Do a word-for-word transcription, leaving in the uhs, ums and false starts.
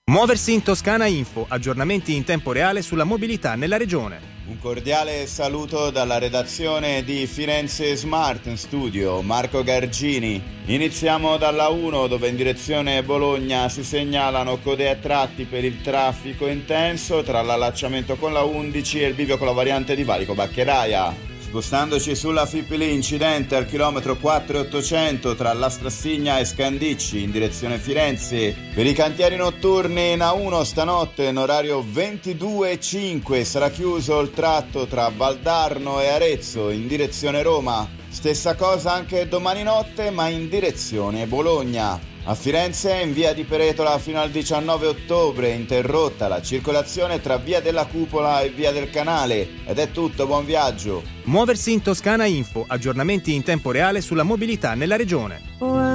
Muoversi in Toscana Info, aggiornamenti in tempo reale sulla mobilità nella regione. Un cordiale saluto dalla redazione di Firenze Smart Studio, Marco Gargini. Iniziamo dalla uno, dove in direzione Bologna si segnalano code a tratti per il traffico intenso tra l'allacciamento con la undici e il bivio con la variante di Valico Baccheraia. Spostandoci sulla Fipili, incidente al chilometro quattro e ottocento tra La Strassigna e Scandicci in direzione Firenze. Per i cantieri notturni in A uno stanotte in orario ventidue e cinque sarà chiuso il tratto tra Valdarno e Arezzo in direzione Roma. Stessa cosa anche domani notte ma in direzione Bologna. A Firenze, in via di Peretola fino al diciannove ottobre, interrotta la circolazione tra via della Cupola e via del Canale. Ed è tutto, buon viaggio. Muoversi in Toscana Info, aggiornamenti in tempo reale sulla mobilità nella regione.